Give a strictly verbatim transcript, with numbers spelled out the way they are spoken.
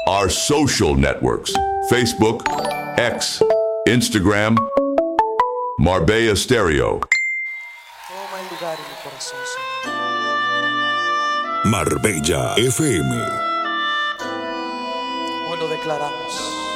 Our social networks: Facebook, X, Instagram, Marbella Stereo. Todo hay lugar en mi corazón, Señor. Marbella F M. Hoy lo declaramos.